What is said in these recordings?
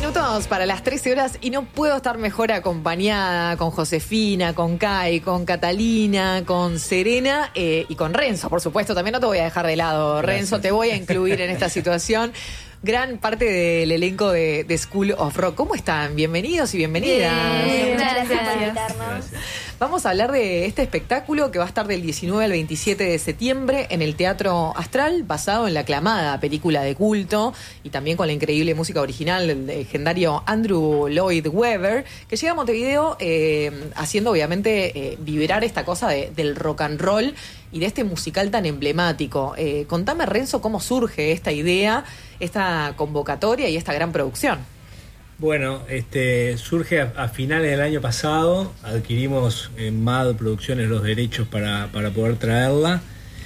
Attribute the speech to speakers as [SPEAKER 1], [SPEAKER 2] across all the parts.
[SPEAKER 1] minutos para las 13 horas y no puedo estar mejor acompañada con Josefina, con Kai, con Catalina, con Serena y con Renzo, por supuesto. También no te voy a dejar de lado, gracias. Renzo, te voy a incluir en esta situación. Gran parte del elenco de School of Rock. ¿Cómo están? Bienvenidos y bienvenidas.
[SPEAKER 2] Muchas gracias por invitarnos.
[SPEAKER 1] Vamos a hablar de este espectáculo que va a estar del 19 al 27 de septiembre en el Teatro Astral, basado en la aclamada película de culto y también con la increíble música original del legendario Andrew Lloyd Webber, que llega a Montevideo haciendo obviamente vibrar esta cosa del rock and roll y de este musical tan emblemático. Contame, Renzo, cómo surge esta idea, esta convocatoria y esta gran producción.
[SPEAKER 3] Bueno, surge a finales del año pasado. Adquirimos en MAD Producciones los derechos para poder traerla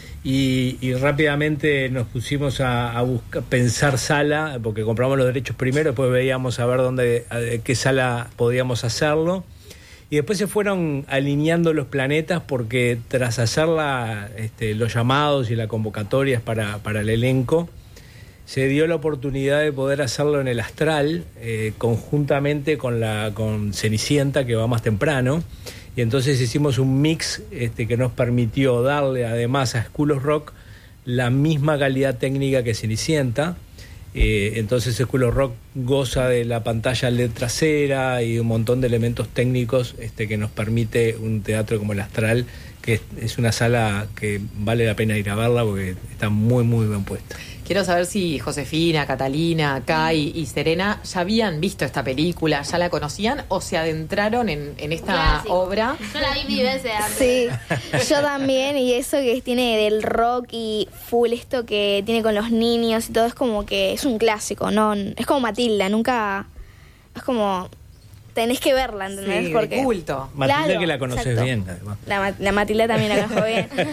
[SPEAKER 3] y rápidamente nos pusimos a buscar, pensar sala, porque compramos los derechos primero, después veíamos a ver qué sala podíamos hacerlo. Y después se fueron alineando los planetas porque tras hacer los llamados y las convocatorias para el elenco, se dio la oportunidad de poder hacerlo en el Astral, conjuntamente con Cenicienta, que va más temprano. Y entonces hicimos un mix que nos permitió darle además a School of Rock la misma calidad técnica que Cenicienta. Entonces School of Rock goza de la pantalla LED trasera y un montón de elementos técnicos que nos permite un teatro como el Astral, que es una sala que vale la pena ir a verla porque está muy muy bien puesta.
[SPEAKER 1] Quiero saber si Josefina, Catalina, Kai y Serena ya habían visto esta película, ya la conocían o se adentraron en esta obra.
[SPEAKER 2] Yo la vi 10 veces antes.
[SPEAKER 4] Sí, yo también, y eso que tiene del rock y full esto que tiene con los niños y todo, es como que es un clásico, ¿no? Es como Matilda, nunca... Es como... Tenés que verla, ¿entendés?
[SPEAKER 1] Sí,
[SPEAKER 4] porque
[SPEAKER 1] culto.
[SPEAKER 3] Matilda,
[SPEAKER 4] claro,
[SPEAKER 3] que la conoces
[SPEAKER 4] exacto.
[SPEAKER 3] bien, además.
[SPEAKER 4] La Matilda también la conozco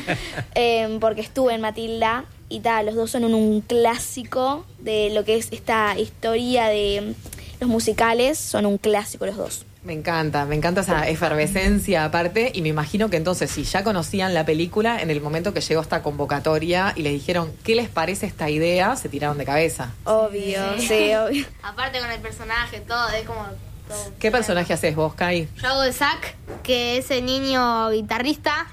[SPEAKER 4] bien. Porque estuve en Matilda y tal, los dos son un clásico de lo que es esta historia de los musicales, son un clásico los dos.
[SPEAKER 1] Me encanta esa efervescencia aparte, y me imagino que entonces si ya conocían la película, en el momento que llegó esta convocatoria y les dijeron ¿qué les parece esta idea?, se tiraron de cabeza.
[SPEAKER 4] Obvio, sí, obvio.
[SPEAKER 2] Aparte con el personaje, todo, es como... todo.
[SPEAKER 1] ¿Qué personaje haces vos, Kai?
[SPEAKER 2] Yo hago de Zack, que es el niño guitarrista.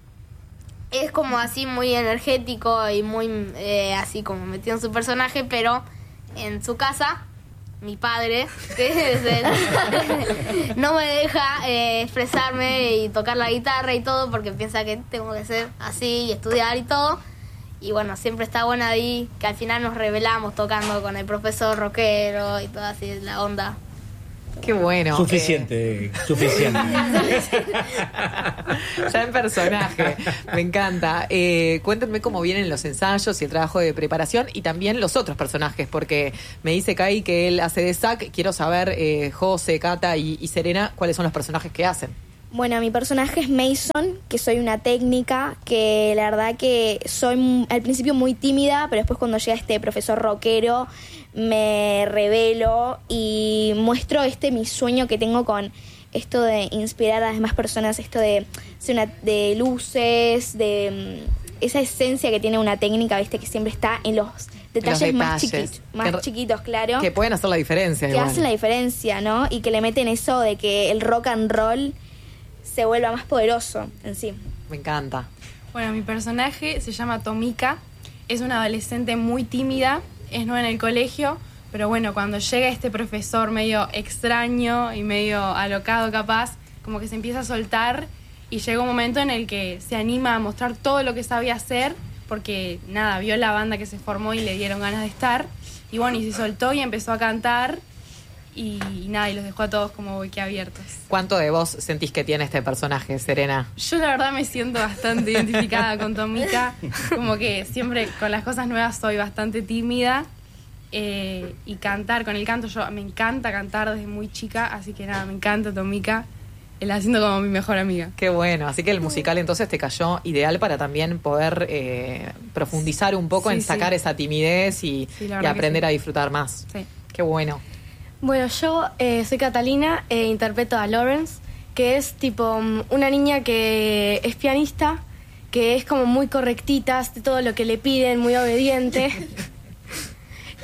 [SPEAKER 2] Es como así muy energético y muy así como metido en su personaje, pero en su casa... Mi padre, que es él, no me deja expresarme y tocar la guitarra y todo porque piensa que tengo que ser así y estudiar y todo. Y bueno, siempre está bueno ahí que al final nos revelamos tocando con el profesor rockero y todo así, la onda.
[SPEAKER 1] Qué bueno.
[SPEAKER 3] Suficiente.
[SPEAKER 1] Ya en personaje. Me encanta. Cuéntenme cómo vienen los ensayos y el trabajo de preparación y también los otros personajes, porque me dice Kai que él hace de Zack. Quiero saber, José, Cata y Serena, cuáles son los personajes que hacen.
[SPEAKER 4] Bueno, mi personaje es Mason, que soy una técnica, que la verdad que soy al principio muy tímida, pero después cuando llega este profesor rockero me revelo y muestro mi sueño que tengo con esto de inspirar a las demás personas, esto de ser de luces, de esa esencia que tiene una técnica, viste, que siempre está en los detalles más chiquitos, claro.
[SPEAKER 1] Que pueden hacer la diferencia.
[SPEAKER 4] Que hacen la diferencia, ¿no? Y que le meten eso de que el rock and roll se vuelva más poderoso en sí.
[SPEAKER 1] Me encanta.
[SPEAKER 5] Bueno, mi personaje se llama Tomika, es una adolescente muy tímida, es nueva en el colegio, pero bueno, cuando llega este profesor medio extraño y medio alocado capaz, como que se empieza a soltar y llega un momento en el que se anima a mostrar todo lo que sabía hacer, porque nada, vio la banda que se formó y le dieron ganas de estar, y bueno, y se soltó y empezó a cantar. Y nada, y los dejó a todos como boquiabiertos.
[SPEAKER 1] ¿Cuánto de vos sentís que tiene este personaje, Serena?
[SPEAKER 5] Yo la verdad me siento bastante identificada con Tomika, como que siempre con las cosas nuevas soy bastante tímida, y cantar, con el canto me encanta cantar desde muy chica, así que nada, me encanta Tomika, la siento como mi mejor amiga.
[SPEAKER 1] Qué bueno, así que el musical entonces te cayó ideal para también poder profundizar un poco en sacar esa timidez y aprender a disfrutar más.
[SPEAKER 5] Sí.
[SPEAKER 1] Qué bueno.
[SPEAKER 6] Bueno, yo soy Catalina e interpreto a Lawrence, que es tipo una niña que es pianista, que es como muy correctita, hace todo lo que le piden, muy obediente.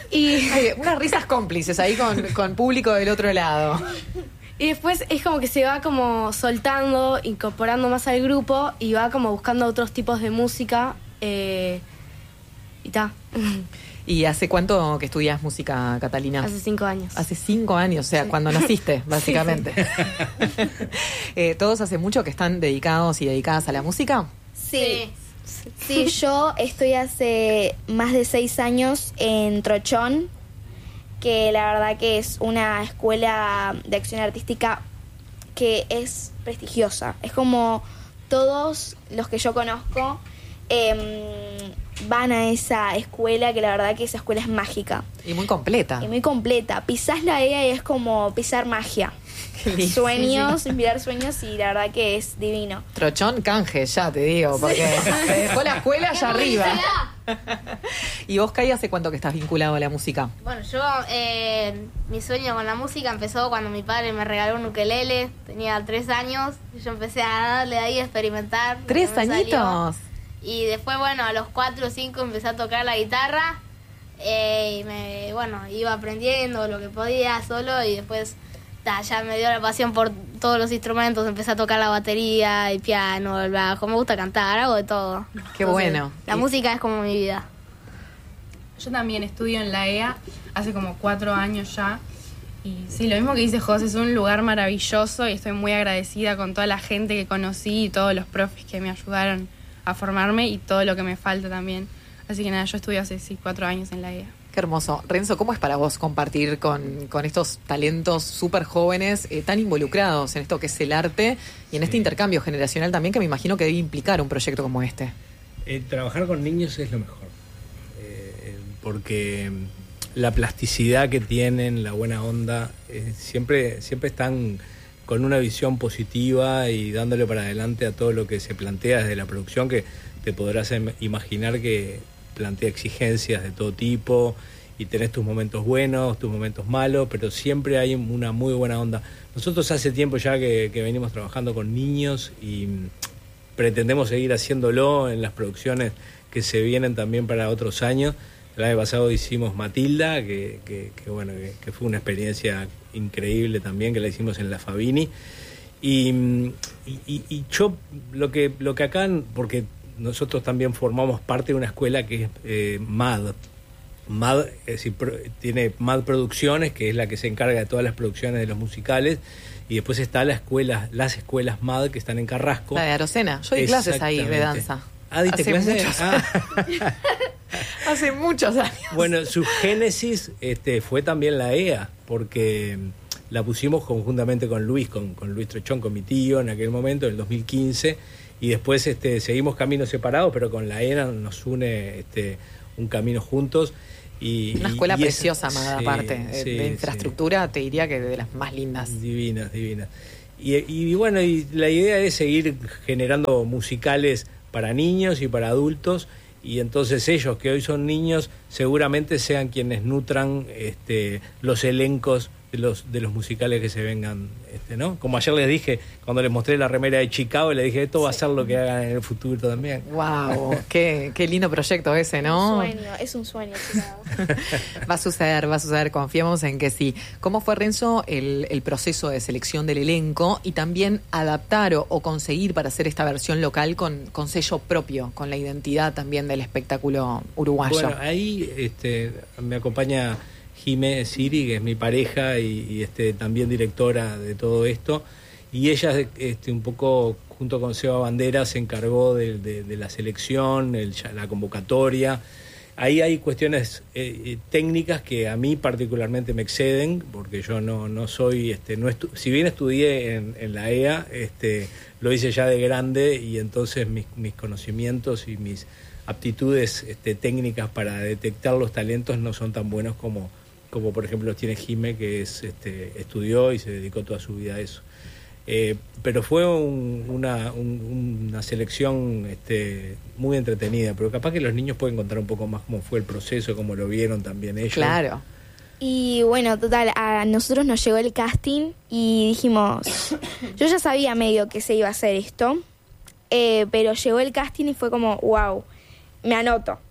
[SPEAKER 6] Y,
[SPEAKER 1] Ay, unas risas cómplices ahí con público del otro lado.
[SPEAKER 6] y después es como que se va como soltando, incorporando más al grupo y va como buscando otros tipos de música. Y ta.
[SPEAKER 1] ¿Y hace cuánto que estudias música, Catalina?
[SPEAKER 6] Hace 5 años.
[SPEAKER 1] Hace 5 años, o sea, cuando naciste, básicamente. ¿Todos hace mucho que están dedicados y dedicadas a la música?
[SPEAKER 4] Sí. Sí, yo estoy hace más de 6 años en Trochón, que la verdad que es una escuela de acción artística que es prestigiosa. Es como todos los que yo conozco van a esa escuela, que la verdad que esa escuela es mágica.
[SPEAKER 1] Y muy completa.
[SPEAKER 4] Y muy completa. Pisás la EA y es como pisar magia.
[SPEAKER 1] Qué lindo.
[SPEAKER 4] Sueños, inspirar sueños, y la verdad que es divino.
[SPEAKER 1] Trochón canje, ya te digo, porque te dejó la escuela allá arriba. ¿Y vos, Kai, hace cuánto que estás vinculado a la música?
[SPEAKER 2] Bueno, yo, mi sueño con la música empezó cuando mi padre me regaló un ukelele. Tenía 3 años. Y yo empecé a darle ahí a experimentar.
[SPEAKER 1] ¿3
[SPEAKER 2] Me salió.
[SPEAKER 1] añitos?
[SPEAKER 2] Y después, bueno, a los 4 o 5 empecé a tocar la guitarra. Y iba aprendiendo lo que podía solo. Y después ya me dio la pasión por todos los instrumentos. Empecé a tocar la batería, el piano, el bajo. Me gusta cantar, hago de todo.
[SPEAKER 1] Qué bueno.
[SPEAKER 2] La música es como mi vida.
[SPEAKER 5] Yo también estudio en la EA hace como 4 años ya. Y sí, lo mismo que dice José, es un lugar maravilloso y estoy muy agradecida con toda la gente que conocí y todos los profes que me ayudaron a formarme y todo lo que me falta también. Así que nada, yo estudio hace 4 años en la EA.
[SPEAKER 1] Qué hermoso. Renzo, ¿cómo es para vos compartir con estos talentos súper jóvenes, tan involucrados en esto que es el arte y en este intercambio generacional también, que me imagino que debe implicar un proyecto como este?
[SPEAKER 3] Trabajar con niños es lo mejor, porque la plasticidad que tienen, la buena onda, siempre están con una visión positiva y dándole para adelante a todo lo que se plantea desde la producción, que te podrás imaginar que plantea exigencias de todo tipo y tenés tus momentos buenos, tus momentos malos, pero siempre hay una muy buena onda. Nosotros hace tiempo ya que venimos trabajando con niños y pretendemos seguir haciéndolo en las producciones que se vienen también para otros años. El año pasado hicimos Matilda, que fue una experiencia increíble también, que la hicimos en la Fabini. Y yo lo que acá, porque nosotros también formamos parte de una escuela que es MAD. MAD tiene MAD Producciones, que es la que se encarga de todas las producciones de los musicales, y después está las escuelas MAD que están en Carrasco.
[SPEAKER 1] La de Arocena. Yo di clases ahí de danza.
[SPEAKER 3] ¿Diste clases?
[SPEAKER 1] Hace muchos años.
[SPEAKER 3] Bueno, su génesis fue también la EA, porque la pusimos conjuntamente con Luis Trochón, con mi tío en aquel momento, en el 2015, y después seguimos caminos separados, pero con la EA nos une un camino juntos.
[SPEAKER 1] Una escuela preciosa, más
[SPEAKER 3] sí,
[SPEAKER 1] aparte, de infraestructura,
[SPEAKER 3] sí.
[SPEAKER 1] Te diría que de las más lindas.
[SPEAKER 3] Divinas. Y bueno, y la idea es seguir generando musicales para niños y para adultos, y entonces ellos, que hoy son niños, seguramente sean quienes nutran los elencos de los musicales que se vengan, ¿no? Como ayer les dije, cuando les mostré la remera de Chicago, les dije, esto va a ser lo que hagan en el futuro también.
[SPEAKER 1] Wow, qué lindo proyecto ese, ¿no?
[SPEAKER 4] Es un sueño, Chicago.
[SPEAKER 1] Va a suceder, confiamos en que sí. ¿Cómo fue, Renzo, el proceso de selección del elenco y también adaptar o conseguir para hacer esta versión local con sello propio, con la identidad también del espectáculo uruguayo?
[SPEAKER 3] Bueno, ahí me acompaña Jimé Siri, que es mi pareja y también directora de todo esto, y ella un poco junto con Seba Bandera se encargó de la selección, la convocatoria. Ahí hay cuestiones técnicas que a mí particularmente me exceden, porque yo no soy, si bien estudié en la EA, lo hice ya de grande, y entonces mis conocimientos y mis aptitudes técnicas para detectar los talentos no son tan buenos como por ejemplo tiene Jimé, que estudió y se dedicó toda su vida a eso. Pero fue una selección muy entretenida, pero capaz que los niños pueden contar un poco más cómo fue el proceso, cómo lo vieron también ellos.
[SPEAKER 1] Claro.
[SPEAKER 4] Y bueno, total, a nosotros nos llegó el casting y dijimos, yo ya sabía medio que se iba a hacer esto, pero llegó el casting y fue como, wow, me anoto.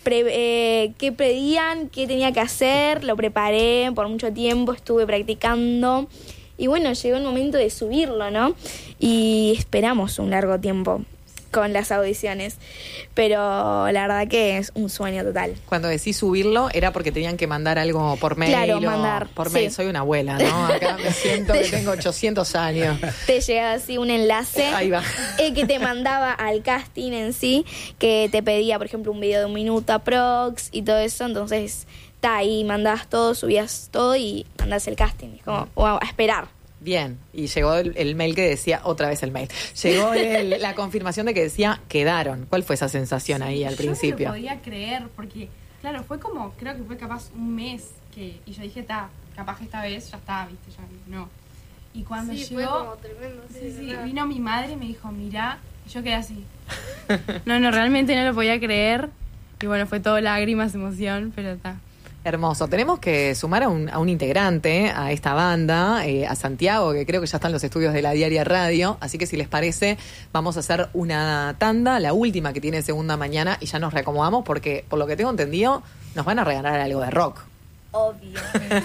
[SPEAKER 4] qué pedían, qué tenía que hacer, lo preparé por mucho tiempo, estuve practicando y bueno, llegó el momento de subirlo, ¿no? Y esperamos un largo tiempo con las audiciones, pero la verdad que es un sueño total.
[SPEAKER 1] Cuando decís subirlo, ¿era porque tenían que mandar algo por mail?
[SPEAKER 4] Claro, mandar.
[SPEAKER 1] Por mail,
[SPEAKER 4] Sí.
[SPEAKER 1] soy una abuela, ¿no? Acá me siento que tengo 800 años.
[SPEAKER 4] Te llega así un enlace
[SPEAKER 1] Ahí va.
[SPEAKER 4] Que te mandaba al casting en sí, que te pedía, por ejemplo, un video de 1 minuto aprox y todo eso, entonces está ahí, mandabas todo, subías todo y mandás el casting. Es como, wow, a esperar.
[SPEAKER 1] Bien, y llegó el mail que decía, otra vez el mail, llegó la confirmación de que decía, quedaron. ¿Cuál fue esa sensación ahí al principio?
[SPEAKER 5] Yo no lo podía creer, porque, claro, fue como, creo que fue capaz un mes, y yo dije, capaz que esta vez ya está, viste, ya no. Y cuando
[SPEAKER 2] Sí, fue
[SPEAKER 5] llegó,
[SPEAKER 2] como tremendo.
[SPEAKER 5] sí, vino mi madre y me dijo, mirá, y yo quedé así. No, realmente no lo podía creer, y bueno, fue todo lágrimas, emoción, pero está.
[SPEAKER 1] Hermoso. Tenemos que sumar a un integrante a esta banda, a Santiago, que creo que ya está en los estudios de la Diaria Radio. Así que si les parece, vamos a hacer una tanda, la última que tiene Segunda Mañana, y ya nos reacomodamos porque, por lo que tengo entendido, nos van a regalar algo de rock.
[SPEAKER 2] Obvio.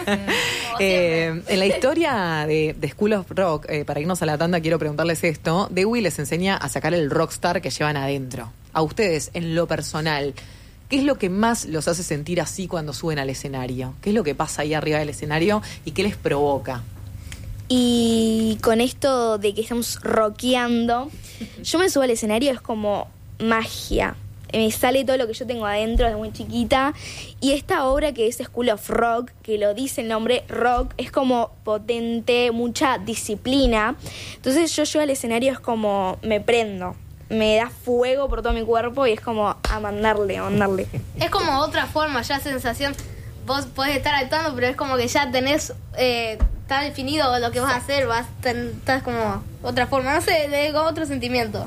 [SPEAKER 1] En la historia de School of Rock, para irnos a la tanda, quiero preguntarles esto. Dewey les enseña a sacar el rockstar que llevan adentro. A ustedes, en lo personal, ¿qué es lo que más los hace sentir así cuando suben al escenario? ¿Qué es lo que pasa ahí arriba del escenario y qué les provoca?
[SPEAKER 4] Y con esto de que estamos rockeando, yo me subo al escenario, es como magia. Me sale todo lo que yo tengo adentro desde muy chiquita. Y esta obra que es School of Rock, que lo dice el nombre rock, es como potente, mucha disciplina. Entonces yo llego al escenario, es como me prendo. Me da fuego por todo mi cuerpo y es como a mandarle.
[SPEAKER 2] Es como otra forma, ya sensación. Vos podés estar actuando, pero es como que ya tenés, está definido lo que vas a hacer, estás como otra forma, no sé, de otro sentimiento.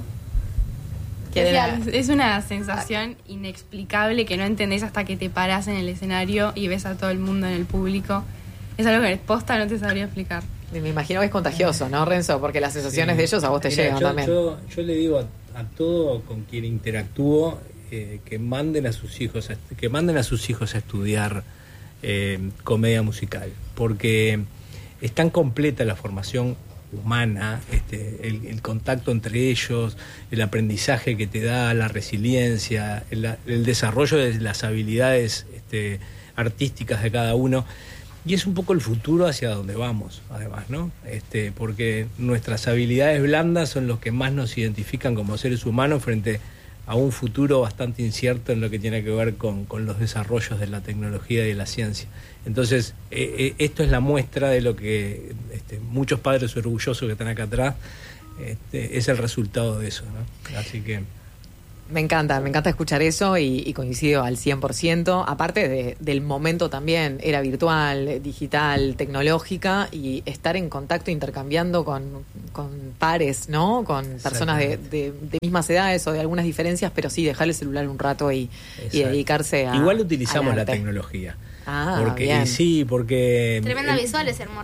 [SPEAKER 5] Es una sensación inexplicable que no entendés hasta que te parás en el escenario y ves a todo el mundo en el público. Es algo que posta no te sabría explicar.
[SPEAKER 1] Me imagino que es contagioso, ¿no, Renzo? Porque las sensaciones de ellos a vos te
[SPEAKER 3] Mira,
[SPEAKER 1] llegan también.
[SPEAKER 3] Yo le digo a todo con quien interactúo que manden a sus hijos a estudiar comedia musical, porque es tan completa la formación humana, el contacto entre ellos, el aprendizaje que te da, la resiliencia, el desarrollo de las habilidades artísticas de cada uno. Y es un poco el futuro hacia donde vamos, además, ¿no? Porque nuestras habilidades blandas son los que más nos identifican como seres humanos frente a un futuro bastante incierto en lo que tiene que ver con los desarrollos de la tecnología y de la ciencia. Entonces, esto es la muestra de lo que muchos padres orgullosos que están acá atrás, es el resultado de eso, ¿no? Así que...
[SPEAKER 1] Me encanta escuchar eso y coincido al 100%. Aparte del momento también, era virtual, digital, tecnológica, y estar en contacto intercambiando con pares, ¿no? Con personas de mismas edades o de algunas diferencias, pero sí dejar el celular un rato y dedicarse a...
[SPEAKER 3] Igual utilizamos
[SPEAKER 1] al
[SPEAKER 3] la
[SPEAKER 1] arte.
[SPEAKER 3] tecnología.
[SPEAKER 1] Porque, bien.
[SPEAKER 3] Sí, porque...
[SPEAKER 2] Tremendas visuales, hermoso.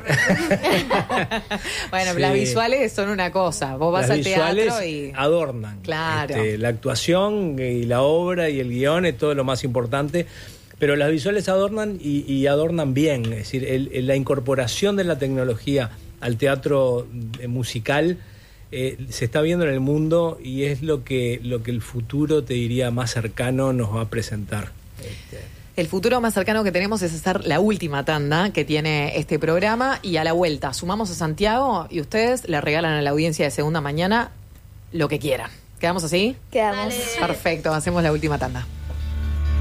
[SPEAKER 1] Bueno,
[SPEAKER 3] Sí.
[SPEAKER 1] las visuales son una cosa. Vos vas
[SPEAKER 3] las
[SPEAKER 1] al teatro
[SPEAKER 3] visuales
[SPEAKER 1] y...
[SPEAKER 3] adornan.
[SPEAKER 1] Claro.
[SPEAKER 3] La actuación y la obra y el guión es todo lo más importante, pero las visuales adornan y adornan bien. Es decir, la incorporación de la tecnología al teatro musical se está viendo en el mundo y es lo que el futuro, te diría, más cercano nos va a presentar.
[SPEAKER 1] El futuro más cercano que tenemos es hacer la última tanda que tiene este programa, y a la vuelta sumamos a Santiago y ustedes le regalan a la audiencia de Segunda Mañana lo que quieran. ¿Quedamos así?
[SPEAKER 4] Quedamos.
[SPEAKER 2] Dale.
[SPEAKER 1] Perfecto, hacemos la última tanda.